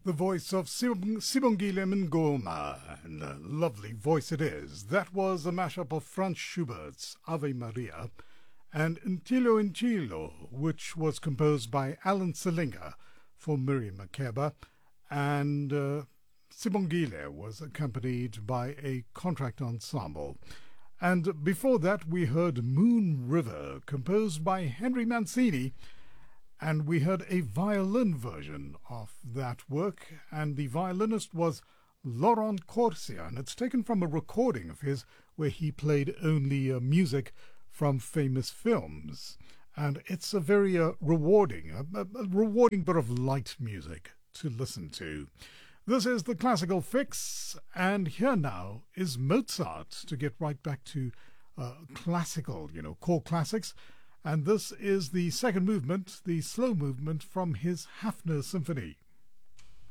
The voice of Sibongile Ngoma, and a lovely voice it is. That was a mashup of Franz Schubert's Ave Maria and Ntilo Ntilo, which was composed by Alan Selinga for Miriam Makeba, and Sibongile was accompanied by a contract ensemble. And before that we heard Moon River, composed by Henry Mancini, and we heard a violin version of that work, and the violinist was Laurent Corsia, and it's taken from a recording of his where he played only music from famous films. And it's a very rewarding bit of light music to listen to. This is the Classical Fix, and here now is Mozart, to get right back to classical, core classics. And this is the second movement, the slow movement from his Hafner Symphony.